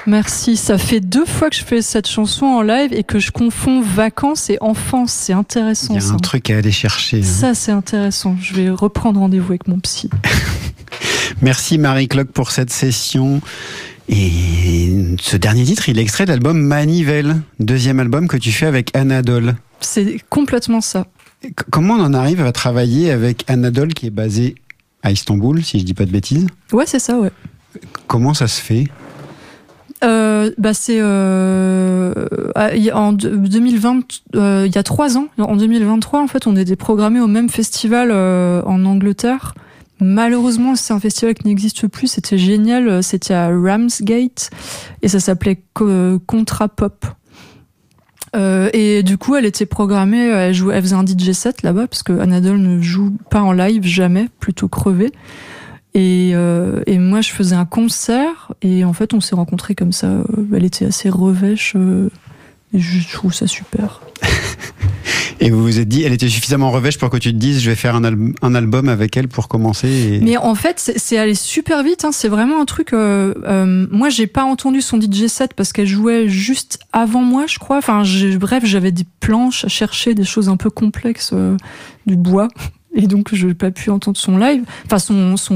Merci. Ça fait 2 fois que je fais cette chanson en live et que je confonds vacances et enfance. C'est intéressant. Il y a un truc à aller chercher. Ça, c'est intéressant. Je vais reprendre rendez-vous avec mon psy. Merci Marie Cloque pour cette session. Et ce dernier titre, il est extrait de l'album Manivelle, 2e album que tu fais avec Anadole. C'est complètement ça. Comment on en arrive à travailler avec Anadole qui est basé à Istanbul, si je dis pas de bêtises? Ouais, c'est ça, ouais. Comment ça se fait? C'est en 2020, il y a 3 ans, en 2023, en fait, on était programmé au même festival en Angleterre. Malheureusement, c'est un festival qui n'existe plus. C'était génial. C'était à Ramsgate et ça s'appelait Contra Pop. Et du coup, elle était programmée. Elle faisait un DJ set là-bas parce que Anadole ne joue pas en live jamais, plutôt crevé. Et moi, je faisais un concert et en fait, on s'est rencontrés comme ça. Elle était assez revêche. Et je trouve ça super. Et vous vous êtes dit, elle était suffisamment revêche pour que tu te dises, je vais faire un album avec elle pour commencer. Mais en fait, c'est allé super vite. Hein. C'est vraiment un truc. Moi, j'ai pas entendu son DJ set parce qu'elle jouait juste avant moi, je crois. Enfin, bref, j'avais des planches à chercher, des choses un peu complexes, du bois, et donc je n'ai pas pu entendre son live, enfin son